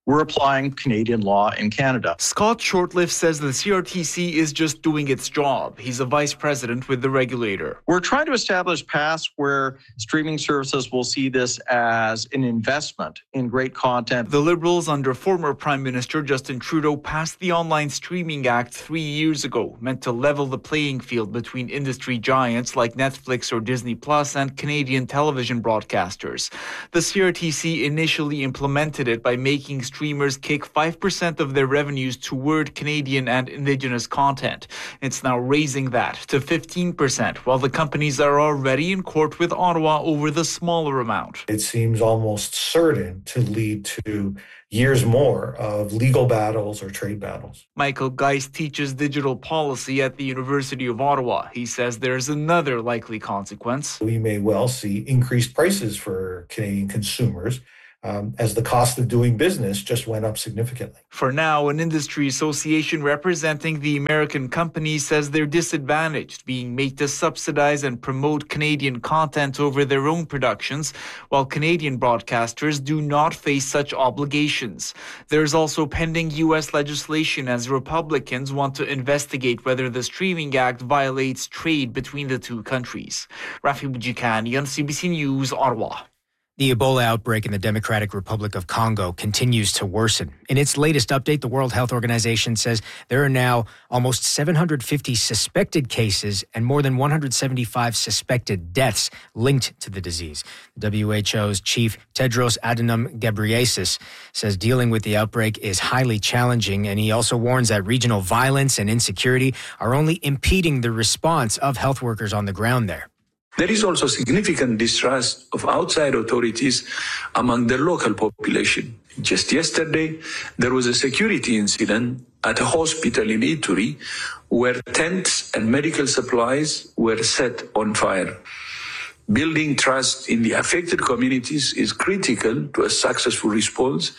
we're applying Canadian law in Canada. Scott Shortlift says the C R T C is just doing its job. He's a vice president with the regulator. We're trying to establish paths where streaming services will see this as an investment in great content. The Liberals under former Prime Minister Justin Trudeau passed the Online Streaming Act three years ago, meant to level the playing field between industry giants like Netflix or Disney Plus and Canadian television broadcasters. The C R T C initially implemented it by making streamers kick five percent of their revenues toward Canadian and Indigenous content. It's now raising that to fifteen percent, while the companies are already in court with Ottawa over the smaller amount. It seems almost certain to lead to years more of legal battles or trade battles. Michael Geist teaches digital policy at the University of Ottawa. He says there's another likely consequence. We may well see increased prices for Canadian consumers Um, as the cost of doing business just went up significantly. For now, an industry association representing the American companies says they're disadvantaged, being made to subsidize and promote Canadian content over their own productions, while Canadian broadcasters do not face such obligations. There's also pending U S legislation as Republicans want to investigate whether the Streaming Act violates trade between the two countries. Rafi Bujikani on C B C News, Ottawa. The Ebola outbreak in the Democratic Republic of Congo continues to worsen. In its latest update, the World Health Organization says there are now almost seven hundred fifty suspected cases and more than one hundred seventy-five suspected deaths linked to the disease. W H O's chief Tedros Adhanom Ghebreyesus says dealing with the outbreak is highly challenging, and he also warns that regional violence and insecurity are only impeding the response of health workers on the ground there. There is also significant distrust of outside authorities among the local population. Just yesterday, there was a security incident at a hospital in Ituri where tents and medical supplies were set on fire. Building trust in the affected communities is critical to a successful response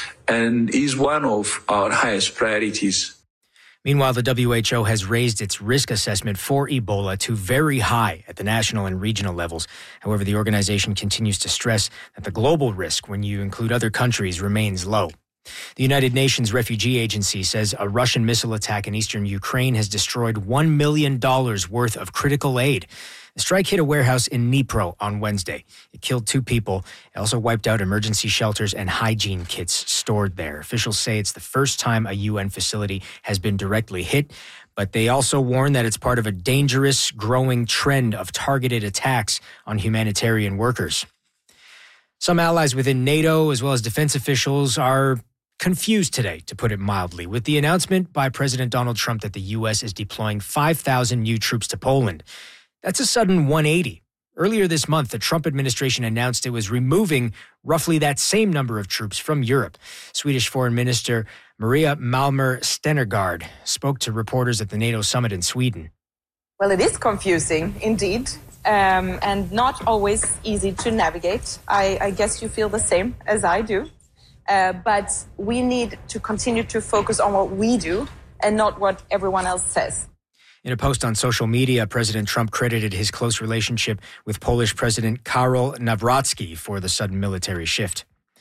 and is one of our highest priorities. Meanwhile, the W H O has raised its risk assessment for Ebola to very high at the national and regional levels. However, the organization continues to stress that the global risk, when you include other countries, remains low. The United Nations Refugee Agency says a Russian missile attack in eastern Ukraine has destroyed one million dollars worth of critical aid. The strike hit a warehouse in Dnipro on Wednesday. It killed two people. It also wiped out emergency shelters and hygiene kits stored there. Officials say it's the first time a U N facility has been directly hit, but they also warn that it's part of a dangerous, growing trend of targeted attacks on humanitarian workers. Some allies within NATO, as well as defense officials, are confused today, to put it mildly, with the announcement by President Donald Trump that the U S is deploying five thousand new troops to Poland. That's a sudden one eighty. Earlier this month, the Trump administration announced it was removing roughly that same number of troops from Europe. Swedish Foreign Minister Maria Malmer Stenergard spoke to reporters at the NATO summit in Sweden. Well, it is confusing, indeed, um, and not always easy to navigate. I, I guess you feel the same as I do. Uh, but we need to continue to focus on what we do and not what everyone else says. In a post on social media, President Trump credited his close relationship with Polish President Karol Nawrocki for the sudden military shift.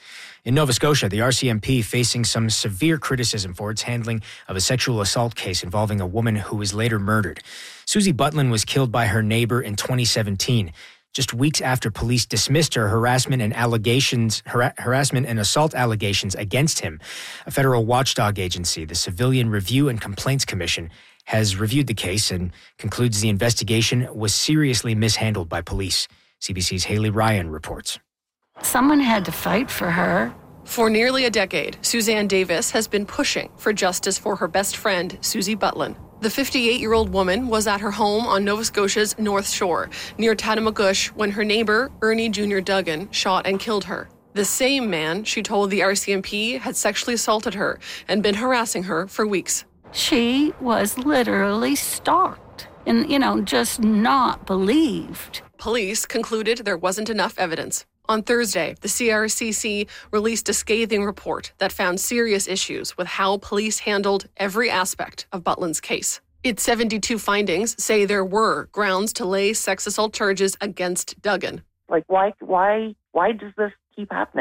In Nova Scotia, the R C M P facing some severe criticism for its handling of a sexual assault case involving a woman who was later murdered. Susie Butlin was killed by her neighbor in twenty seventeen. Just weeks after police dismissed her harassment and allegations, har- harassment and assault allegations against him. A federal watchdog agency, the Civilian Review and Complaints Commission, has reviewed the case and concludes the investigation was seriously mishandled by police. C B C's Haley Ryan reports. Someone had to fight for her. For nearly a decade, Suzanne Davis has been pushing for justice for her best friend, Susie Butlin. The fifty-eight-year-old woman was at her home on Nova Scotia's North Shore, near Tatamagouche, when her neighbor, Ernie Junior Duggan, shot and killed her. The same man, she told the R C M P, had sexually assaulted her and been harassing her for weeks. She was literally stalked and, you know, just not believed. Police concluded there wasn't enough evidence. On Thursday, the C R C C released a scathing report that found serious issues with how police handled every aspect of Butlin's case. Its seventy-two findings say there were grounds to lay sex assault charges against Duggan. Like, why, why, why does this keep happening?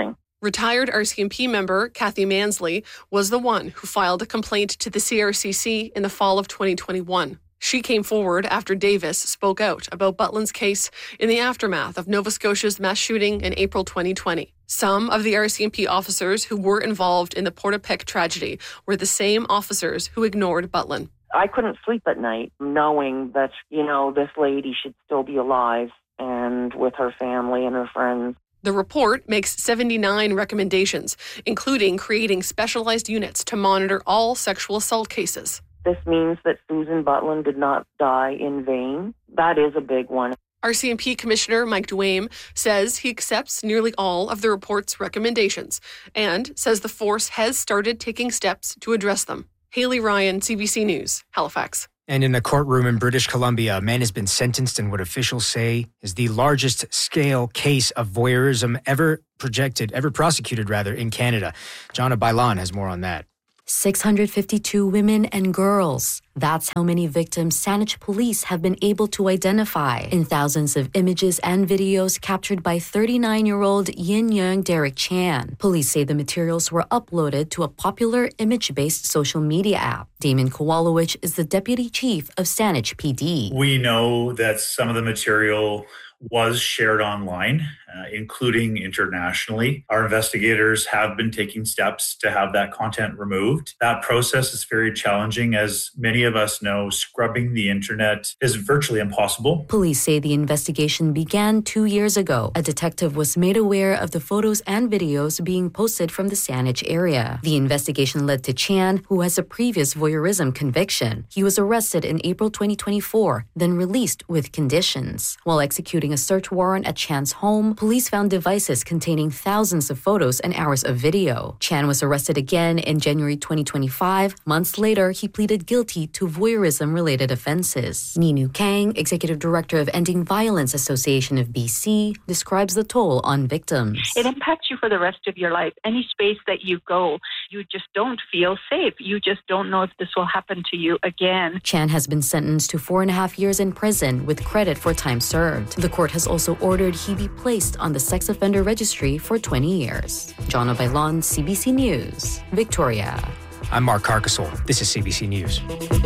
Retired R C M P member Kathy Mansley was the one who filed a complaint to the C R C C in the fall of twenty twenty-one. She came forward after Davis spoke out about Butlin's case in the aftermath of Nova Scotia's mass shooting in April twenty twenty. Some of the R C M P officers who were involved in the Portapique tragedy were the same officers who ignored Butlin. I couldn't sleep at night knowing that, you know, this lady should still be alive and with her family and her friends. The report makes seventy-nine recommendations, including creating specialized units to monitor all sexual assault cases. This means that Susan Butlin did not die in vain. That is a big one. R C M P Commissioner Mike Duame says he accepts nearly all of the report's recommendations and says the force has started taking steps to address them. Haley Ryan, C B C News, Halifax. And in a courtroom in British Columbia, a man has been sentenced in what officials say is the largest scale case of voyeurism ever projected, ever prosecuted rather, in Canada. Jonna Bailan has more on that. six hundred fifty-two women and girls. That's how many victims Saanich police have been able to identify in thousands of images and videos captured by thirty-nine-year-old Yin Young Derek Chan. Police say the materials were uploaded to a popular image-based social media app. Damon Kowalowicz is the deputy chief of Saanich P D. We know that some of the material was shared online, uh, including internationally. Our investigators have been taking steps to have that content removed. That process is very challenging. As many of us know, scrubbing the internet is virtually impossible. Police say the investigation began two years ago. A detective was made aware of the photos and videos being posted from the Saanich area. The investigation led to Chan, who has a previous voyeurism conviction. He was arrested in April twenty twenty-four, then released with conditions. While executing a search warrant at Chan's home, police found devices containing thousands of photos and hours of video. Chan was arrested again in January twenty twenty-five. Months later, he pleaded guilty to voyeurism-related offenses. Ninu Kang, executive director of Ending Violence Association of B C, describes the toll on victims. It impacts you for the rest of your life. Any space that you go, you just don't feel safe. You just don't know if this will happen to you again. Chan has been sentenced to four and a half years in prison with credit for time served. The court has also ordered he be placed on the sex offender registry for twenty years. Jonna Bailan, C B C News, Victoria. I'm Mark Carcassol. This is C B C News.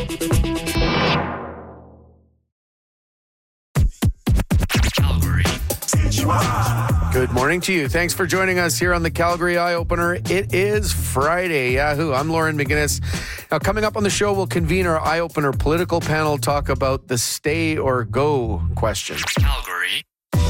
Good morning to you. Thanks for joining us here on the Calgary Eye Opener. It is Friday. Yahoo! I'm Lauren McGinnis. Now, coming up on the show, we'll convene our Eye Opener political panel, talk about the stay or go question. Calgary.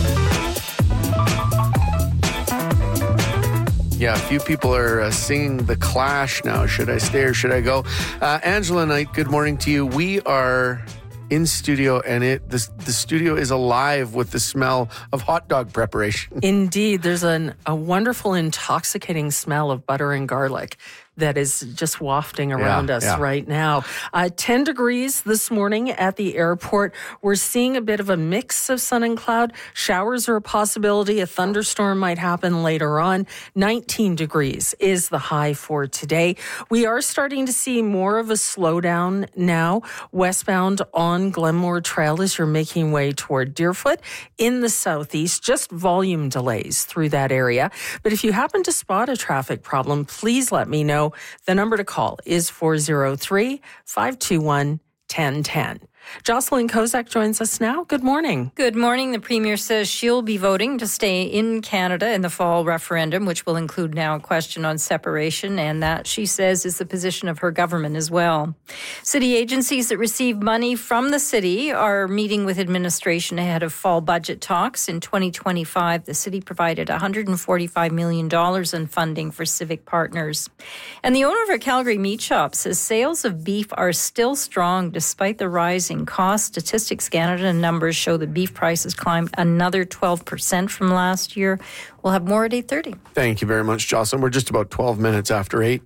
Yeah, a few people are uh, singing The Clash now. Should I stay or should I go? Uh, Angela Knight, good morning to you. We are in studio, and it the, the studio is alive with the smell of hot dog preparation. Indeed, there's an, a wonderful, intoxicating smell of butter and garlic that is just wafting around yeah, us yeah. right now. Uh, ten degrees this morning at the airport. We're seeing a bit of a mix of sun and cloud. Showers are a possibility. A thunderstorm might happen later on. nineteen degrees is the high for today. We are starting to see more of a slowdown now westbound on Glenmore Trail as you're making way toward Deerfoot in the southeast. Just volume delays through that area. But if you happen to spot a traffic problem, please let me know. The number to call is four oh three, five two one, one oh one oh. Jocelyn Kozak joins us now. Good morning. Good morning. The Premier says she'll be voting to stay in Canada in the fall referendum, which will include now a question on separation, and that, she says, is the position of her government as well. City agencies that receive money from the city are meeting with administration ahead of fall budget talks. In twenty twenty-five, the city provided one hundred forty-five million dollars in funding for civic partners. And the owner of a Calgary meat shop says sales of beef are still strong despite the rising cost. Statistics Canada numbers show that beef prices climbed another twelve percent from last year. We'll have more at eight thirty. Thank you very much, Jocelyn. We're just about twelve minutes after eight.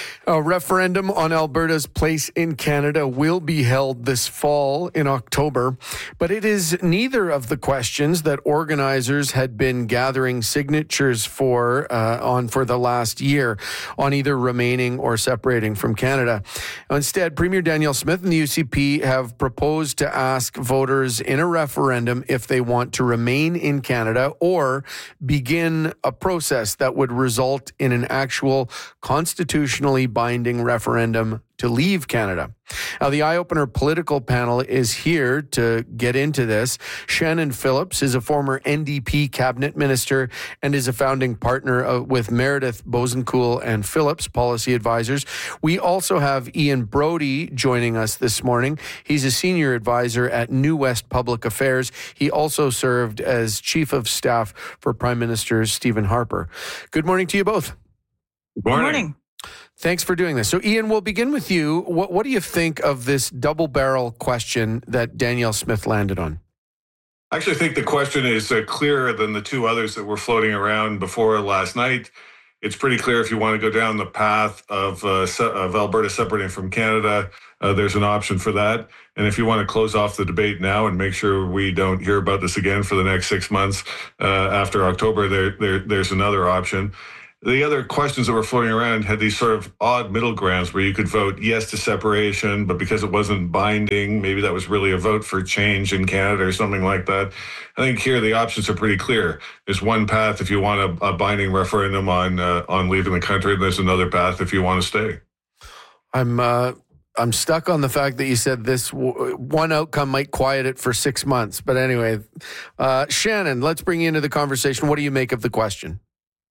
A referendum on Alberta's place in Canada will be held this fall in October, but it is neither of the questions that organizers had been gathering signatures for uh, on for the last year on either remaining or separating from Canada. Instead, Premier Danielle Smith and the U C P have proposed to ask voters in a referendum if they want to remain in Canada or begin begin a process that would result in an actual constitutionally binding referendum to leave Canada. Now, the eye-opener political panel is here to get into this. Shannon Phillips is a former N D P cabinet minister and is a founding partner of, with Meredith Bosencool and Phillips Policy Advisors. We also have Ian Brody joining us this morning. He's a senior advisor at New West Public Affairs. He also served as chief of staff for Prime Minister Stephen Harper. Good morning to you both. Good morning. Good morning. Thanks for doing this. So, Ian, we'll begin with you. What, what do you think of this double-barrel question that Danielle Smith landed on? I actually think the question is uh, clearer than the two others that were floating around before last night. It's pretty clear if you want to go down the path of, uh, of Alberta separating from Canada, uh, there's an option for that. And if you want to close off the debate now and make sure we don't hear about this again for the next six months uh, after October, there, there, there's another option. The other questions that were floating around had these sort of odd middle grounds where you could vote yes to separation, but because it wasn't binding, maybe that was really a vote for change in Canada or something like that. I think here the options are pretty clear. There's one path if you want a, a binding referendum on uh, on leaving the country, and there's another path if you want to stay. I'm uh, I'm stuck on the fact that you said this w- one outcome might quiet it for six months. But anyway, uh, Shannon, let's bring you into the conversation. What do you make of the question?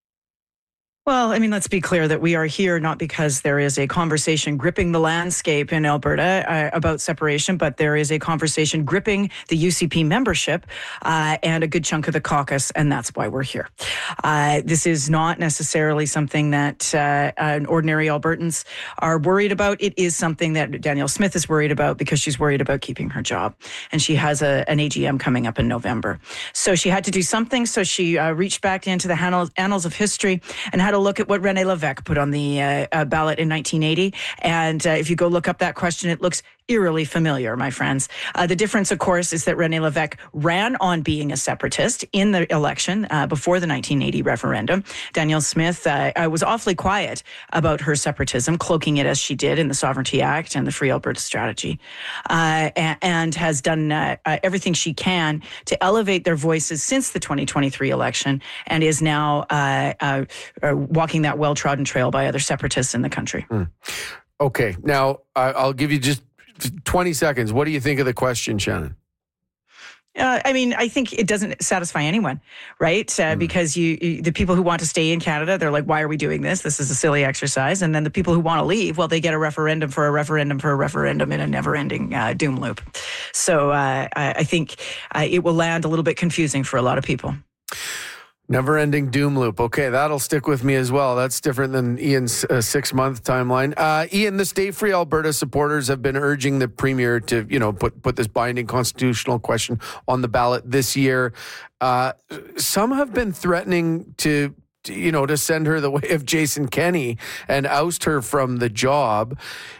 Well, I mean, let's be clear that we are here not because there is a conversation gripping the landscape in Alberta uh, about separation, but there is a conversation gripping the U C P membership uh, and a good chunk of the caucus, and that's why we're here. Uh, this is not necessarily something that uh, uh, ordinary Albertans are worried about. It is something that Danielle Smith is worried about because she's worried about keeping her job, and she has a, an A G M coming up in November. So she had to do something, so she uh, reached back into the annals, annals of history and had a look at what René Lévesque put on the uh, uh, ballot in nineteen eighty. And uh, if you go look up that question, it looks eerily familiar, my friends. Uh, the difference, of course, is that René Lévesque ran on being a separatist in the election uh, before the nineteen eighty referendum. Danielle Smith uh, uh, was awfully quiet about her separatism, cloaking it as she did in the Sovereignty Act and the Free Alberta Strategy, uh, and, and has done uh, uh, everything she can to elevate their voices since the twenty twenty-three election, and is now uh, uh, uh, walking that well-trodden trail by other separatists in the country. Mm. Okay, now uh, I'll give you just twenty seconds. What do you think of the question, Shannon? Uh, I mean, I think it doesn't satisfy anyone, right? Uh, mm. Because you, you, the people who want to stay in Canada, they're like, why are we doing this? This is a silly exercise. And then the people who want to leave, well, they get a referendum for a referendum for a referendum in a never-ending uh, doom loop. So uh, I, I think uh, it will land a little bit confusing for a lot of people. Never-ending doom loop. Okay, that'll stick with me as well. That's different than Ian's uh, six-month timeline. Uh, Ian, the Stay Free Alberta supporters have been urging the Premier to, you know, put put this binding constitutional question on the ballot this year. Uh, some have been threatening to, to, you know, to send her the way of Jason Kenney and oust her from the job.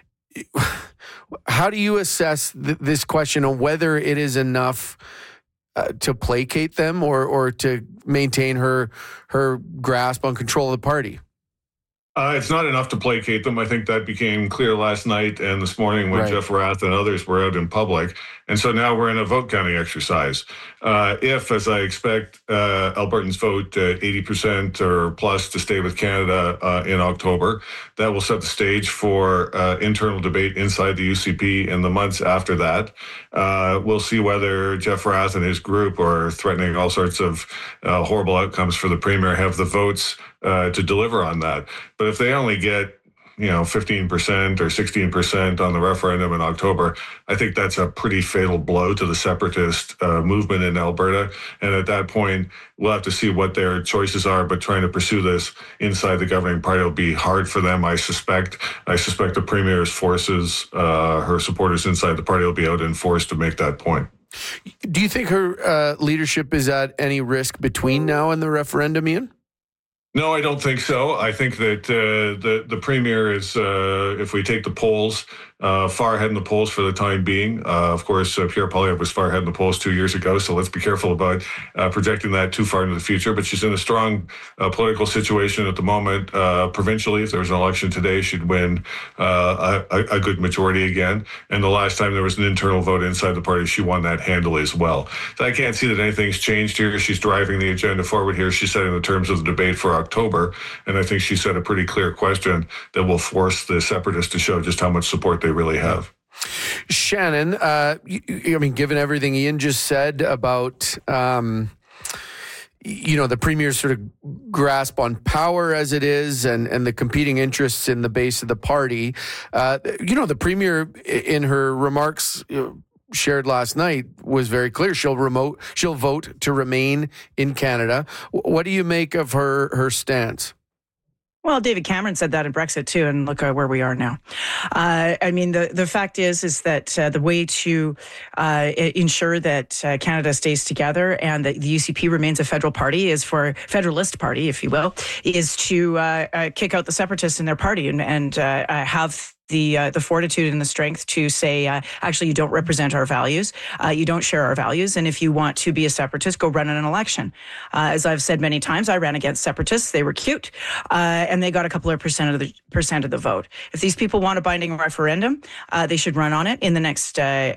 How do you assess th- this question on whether it is enough Uh, to placate them or or to maintain her her grasp on control of the party? Uh, it's not enough to placate them. I think that became clear last night and this morning when Right. Jeff Rath and others were out in public. And so now we're in a vote counting exercise. Uh, if, as I expect, uh, Albertans vote uh, eighty percent or plus to stay with Canada uh, in October, that will set the stage for uh, internal debate inside the U C P in the months after that. Uh, we'll see whether Jeff Rath and his group are threatening all sorts of uh, horrible outcomes for the Premier, have the votes uh, to deliver on that. But if they only get, you know, fifteen percent or sixteen percent on the referendum in October, I think that's a pretty fatal blow to the separatist uh, movement in Alberta. And at that point, we'll have to see what their choices are, but trying to pursue this inside the governing party will be hard for them, I suspect. I suspect the Premier's forces, uh, her supporters inside the party will be out in force to make that point. Do you think her uh, leadership is at any risk between now and the referendum, Ian? No, I don't think so. I think that uh, the the Premier is, uh, if we take the polls, uh, far ahead in the polls for the time being. Uh, of course, uh, Pierre Poilievre was far ahead in the polls two years ago, so let's be careful about uh, projecting that too far into the future. But she's in a strong uh, political situation at the moment. Uh, provincially, if there was an election today, she'd win uh, a, a good majority again. And the last time there was an internal vote inside the party, she won that handily as well. So I can't see that anything's changed here. She's driving the agenda forward here. She's setting the terms of the debate for October. And I think she set a pretty clear question that will force the separatists to show just how much support they really have. Shannon, uh, I mean, given everything Ian just said about, um, you know, the Premier's sort of grasp on power as it is and, and the competing interests in the base of the party, uh, you know, the Premier in her remarks you know, shared last night was very clear. She'll remote, she'll vote to remain in Canada. What do you make of her, her stance? Well, David Cameron said that in Brexit too, and look at where we are now. Uh, I mean, the, the fact is, is that uh, the way to uh, ensure that uh, Canada stays together and that the U C P remains a federal party is for federalist party, if you will, is to uh, uh, kick out the separatists in their party and, and uh, uh, have the uh, the fortitude and the strength to say, uh, actually, you don't represent our values, uh, you don't share our values, and if you want to be a separatist, go run in an election. Uh, as I've said many times, I ran against separatists. They were cute, uh, and they got a couple of percent of the percent of the vote. If these people want a binding referendum, uh, they should run on it in the next uh,